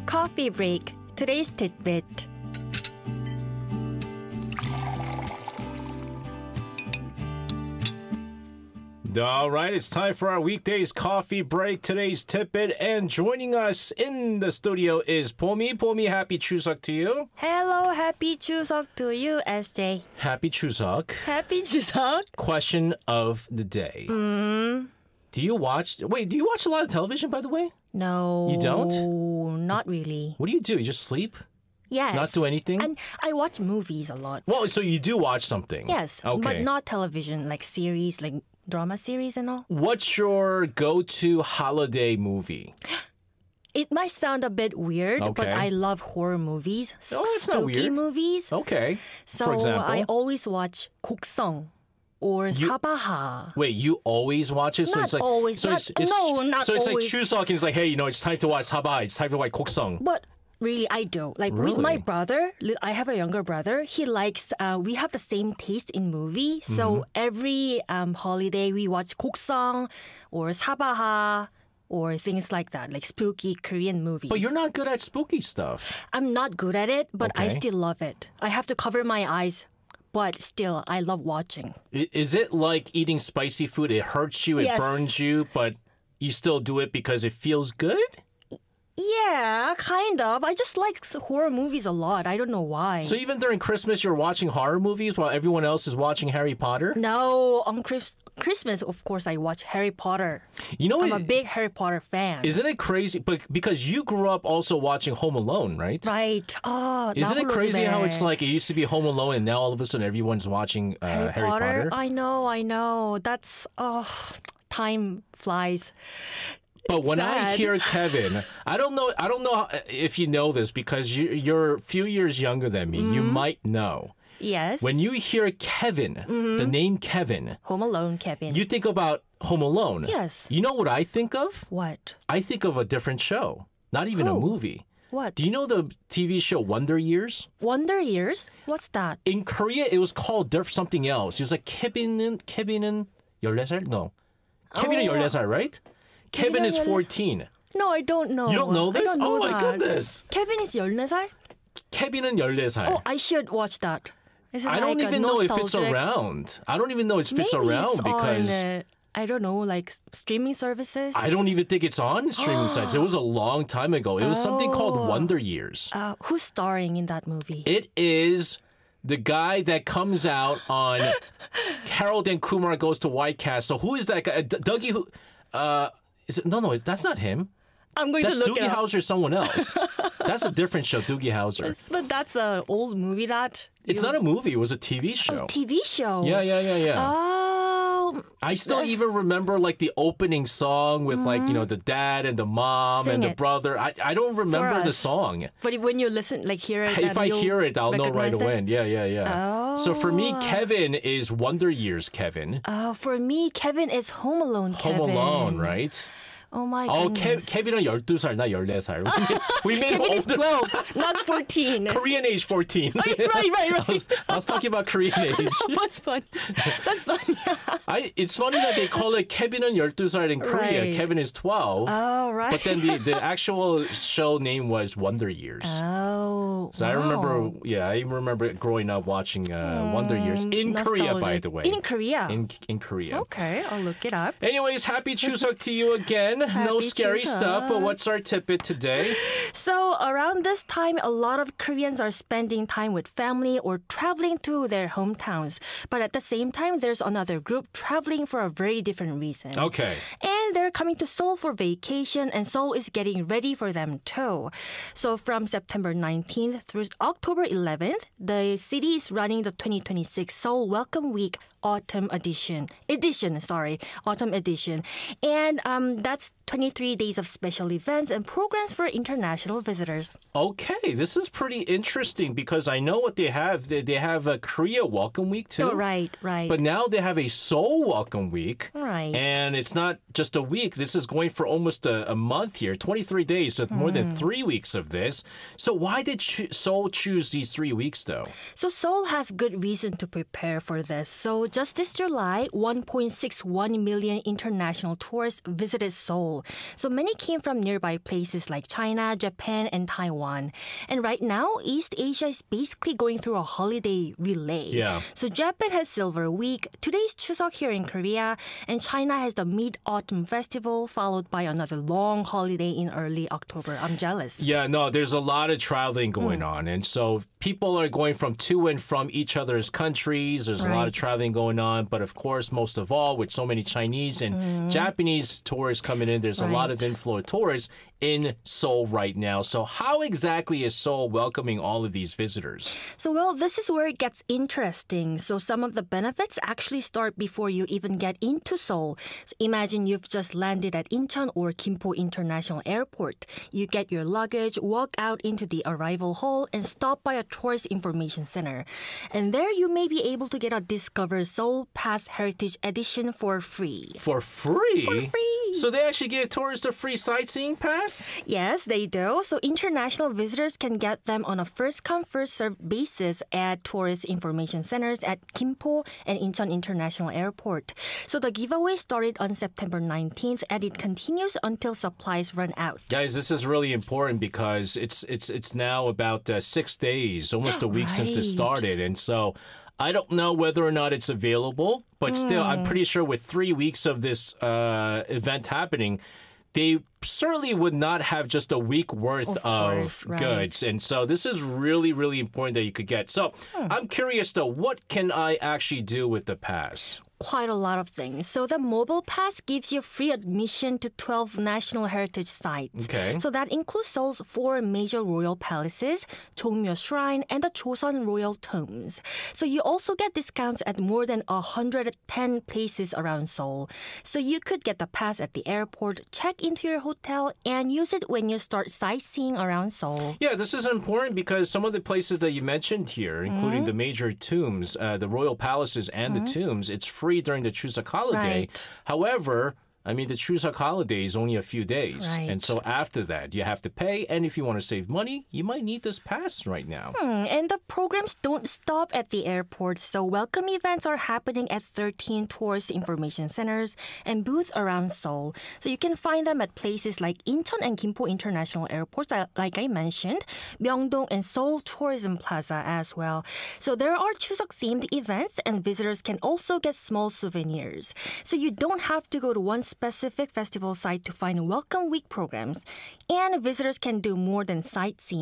Coffee break. Today's tidbit. All right, it's time for our weekdays coffee break. Today's tidbit, and joining us in the studio is Pomi. Pomi, happy Chuseok to you. Hello, happy Chuseok to you, SJ. Happy Chuseok. Happy Chuseok. Question of the day. Do you watch a lot of television, by the way? No. You don't? Not really. What do? You just sleep? Yes. Not do anything? And I watch movies a lot. Well, so you do watch something? Yes. Okay. But not television, like series, like drama series and all. What's your go-to holiday movie? It might sound a bit weird, but Okay. I love horror movies. Oh, it's not spooky weird. movies. Okay. So For example? I always watch 곡성 or 사바하. Wait, you always watch it? So Not it's like, always. So Not- it's no, not So it's always. like Chuseok, and it's like, hey, it's time to watch Haba. It's time to watch 곡성. But really, I do. Like with my Really? brother, I have a younger brother. He likes, we have the same taste in movie. So every holiday we watch 곡성 or 사바하 or things like that, like spooky Korean movies. But you're not good at spooky stuff. I'm not good at it, but I Okay. still love it. I have to cover my eyes, but still, I love watching. Is it like eating spicy food? It hurts you, it Yes. burns you, but you still do it because it feels good? Yeah, kind of. I just like horror movies a lot. I don't know why. So even during Christmas, you're watching horror movies while everyone else is watching Harry Potter? No, on Christmas, of course, I watch Harry Potter. You know, I'm a big Harry Potter fan. isn't it crazy? But because you grew up also watching Home Alone, right? Right. Oh, Isn't it 나홀로집에. crazy how it's like it used to be Home Alone and now all of a sudden everyone's watching Harry Potter? I know. That's time flies. But when I sad. hear Kevin, I don't know if you know this because you're a few years younger than me. You Mm-hmm. might know. Yes. When you hear Kevin, the name Kevin, Home Alone, Kevin. you think about Home Alone. Yes. You know what I think of? What? I think of a different show, not even a Who? movie. What? Do you know the TV show Wonder Years? Wonder Years? What's that? In Korea, it was called something else. It was like Kevin은 14살? No. Kevin은 Oh. 14살, right? Kevin is 14. No, I don't know. You don't know this? I don't know Oh my that. goodness. Kevin is 14살? Kevin은 14살. Oh, I should watch that. Is it I like don't a even know if it's nostalgic- around. I don't even know if it's Maybe around it's because on, I don't know, like streaming services. I don't even think it's on streaming sites. It was a long time ago. It was something called Oh. Wonder Years. Who's starring in that movie? It is the guy that comes out on Harold and Kumar Goes to White Castle. Who is that guy? Dougie who is it? No, that's not him. I'm going That's to look Doogie it up. Howser, someone else. That's a different show, Doogie Howser. But that's an old movie that... It's not a movie, it was a TV show. TV show. Yeah. Oh, I still even remember like the opening song with like, the dad and the mom Sing and the it. brother. I don't remember the us. song. but when you listen, like hear it, If then I you'll hear it, I'll know right recognize away. it? Yeah. So for me, Kevin is Wonder Years Kevin. For me, Kevin is Home Alone. Home Kevin. Alone, right? Oh my Oh, goodness. 케빈은 12살, 나 14살. We made Kevin is older 12, not 14. Korean age 14. right. I was talking about Korean age. That's fun. That's fun. It's funny that they call it 케빈은 12살 in Korea. Right. Kevin is 12. Oh, right. But then the actual show name was Wonder Years. Oh, So I remember growing up watching Wonder Years in Korea, by nostalgic. the way. In Korea. In Korea. Okay, I'll look it up. Anyways, happy Chuseok to you again. No Happy scary Chuseok. stuff, but what's our tidbit today? So around this time, a lot of Koreans are spending time with family or traveling to their hometowns. But at the same time, there's another group traveling for a very different reason. Okay. And they're coming to Seoul for vacation, and Seoul is getting ready for them too. So from September 19th through October 11th, the city is running the 2026 Seoul Welcome Week Autumn Edition. And that's 23 days of special events and programs for international visitors. Okay, this is pretty interesting because I know what they have. They have a Korea Welcome Week too. Oh, right. But now they have a Seoul Welcome Week. Right. And it's not just a week. This is going for almost a month here, 23 days, so more than 3 weeks of this. So why did Seoul choose these 3 weeks though? So Seoul has good reason to prepare for this. So just this July, 1.61 million international tourists visited Seoul Seoul. So many came from nearby places like China, Japan, and Taiwan. And right now, East Asia is basically going through a holiday relay. Yeah. So Japan has Silver Week, today's Chuseok here in Korea, and China has the Mid-Autumn Festival, followed by another long holiday in early October. I'm jealous. Yeah, no, there's a lot of traveling going on. And so people are going from to and from each other's countries. There's a lot of traveling going on. But of course, most of all, with so many Chinese and Japanese tourists coming in, there's a lot of inflow of tourists in Seoul right now. So how exactly is Seoul welcoming all of these visitors? So, well, this is where it gets interesting. So some of the benefits actually start before you even get into Seoul. So imagine you've just landed at Incheon or Gimpo International Airport. You get your luggage, walk out into the arrival hall, and stop by a tourist information center. And there you may be able to get a Discover Seoul Pass Heritage Edition for free. For free? For free. So they actually give tourists a free sightseeing pass? Yes, they do. So international visitors can get them on a first-come, first-served basis at tourist information centers at Gimpo and Incheon International Airport. So the giveaway started on September 19th and it continues until supplies run out. Guys, this is really important because it's now about 6 days, almost a week since it started. And so I don't know whether or not it's available, but still, I'm pretty sure with 3 weeks of this event happening, they certainly would not have just a week worth of goods. And so this is really, really important that you could get. So I'm curious, though, what can I actually do with the pass? Quite a lot of things. So the mobile pass gives you free admission to 12 national heritage sites. Okay. So that includes Seoul's 4 major royal palaces, Jongmyo Shrine, and the Joseon Royal Tombs. So you also get discounts at more than 110 places around Seoul. So you could get the pass at the airport, check into your hotel, and use it when you start sightseeing around Seoul. Yeah, this is important because some of the places that you mentioned here, including the major tombs, the royal palaces and the tombs, it's free during the Chuseok holiday. Right. However, I mean, the Chuseok holiday is only a few days. Right. And so after that, you have to pay. And if you want to save money, you might need this pass right now. And the programs don't stop at the airport. So welcome events are happening at 13 tourist information centers and booths around Seoul. So you can find them at places like Incheon and Gimpo International Airports, like I mentioned, Myeongdong and Seoul Tourism Plaza as well. So there are Chuseok-themed events and visitors can also get small souvenirs. So you don't have to go to one specific festival site to find Welcome Week programs. And visitors can do more than sightseeing.